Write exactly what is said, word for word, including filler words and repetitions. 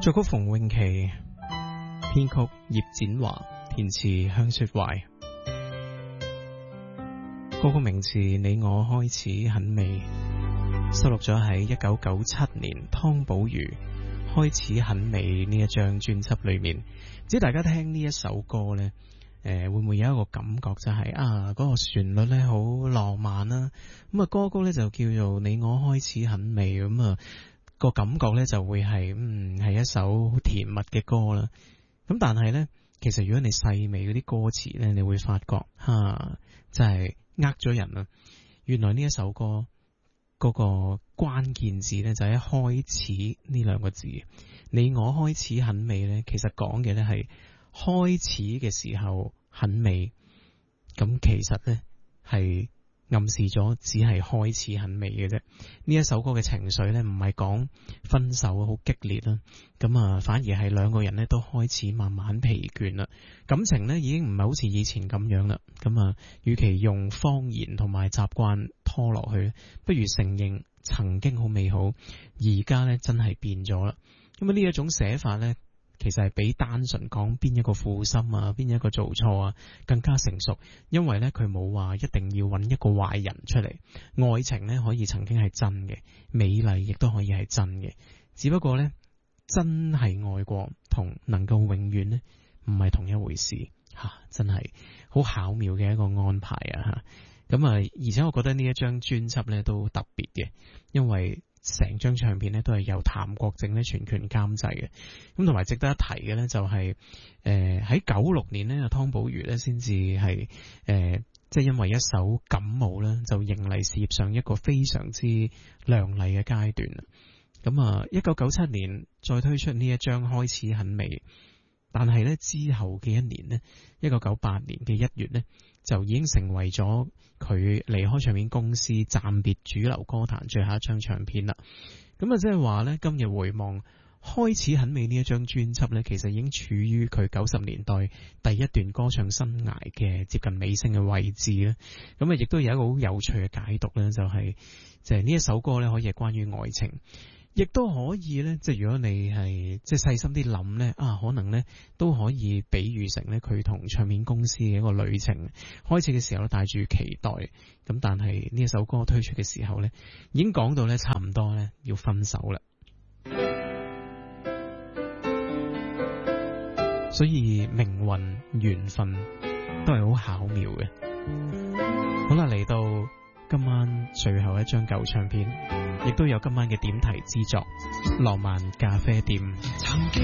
作曲馮詠琪，編曲葉展華，填詞香雪懷。歌曲名字《你我開始很美》，收錄咗喺一九九七年湯寶如《開始很美》呢一張專輯裏面。唔知大家聽呢一首歌呢，誒、呃、會唔會有一個感覺就係、是、啊嗰、那個旋律呢好浪漫啦，咁啊歌曲呢就叫做《你我開始很美》，咁啊個感覺呢就會係嗯係一首好甜蜜嘅歌啦。咁但係呢，其實如果你細味嗰啲歌詞呢，你會發覺吓真係呃咗人啊！原來呢一首歌嗰個關鍵字呢，就係開始呢兩個字。你我開始很美呢，其實講嘅呢係開始嘅時候很美，咁其實呢係暗示咗只係開始很美嘅啫。呢一首歌嘅情緒呢，唔係講分手好激烈啦，咁啊反而係兩個人呢都開始慢慢疲倦啦，感情呢已經唔係好似以前咁樣啦。咁啊，與其用謊言同埋習慣拖落去，不如承認曾經好美好，而家呢真係變咗啦。咁啊呢一種寫法呢，其實係比單純講邊一個負心啊，邊一個做錯啊更加成熟，因為呢，佢冇話一定要揾一個壞人出嚟。愛情呢可以曾經係真嘅，美麗亦都可以係真嘅，只不過呢，真係愛過同能夠永遠呢唔係同一回事吓、啊，真係好巧妙嘅一個安排啊吓。咁啊，而且我覺得呢一張專輯呢都特別嘅，因為成張唱片咧都係由譚國正咧全權監製嘅，咁同埋值得一提嘅咧就係誒喺九六年咧，湯寶如咧先至係誒即係因為一首感冒咧就迎嚟事業上一個非常之亮麗嘅階段啦。咁啊，一九九七年再推出呢一張開始很美，但係咧之後嘅一年呢，一九九八年嘅一月呢，就已經成為咗佢離開唱片公司暫別主流歌壇最後一張唱片啦。咁啊，即係話呢，今日回望開始很美呢一張專輯呢，其實已經處於佢九十年代第一段歌唱生涯嘅接近尾聲嘅位置啦。咁啊，亦都有一個好有趣嘅解讀呢，就係就係呢一首歌呢，可以係關於愛情。亦都可以咧，即係如果你係即係細心啲諗咧，啊，可能咧都可以比喻成咧佢同唱片公司嘅一個旅程。開始嘅時候咧帶住期待，咁但係呢一首歌推出嘅時候咧，已經講到咧差唔多咧要分手啦。所以命運緣分都係好巧妙嘅。好啦，嚟到今晚最後一張舊唱片，亦都有今晚嘅點題之作《浪漫咖啡店》。 曾經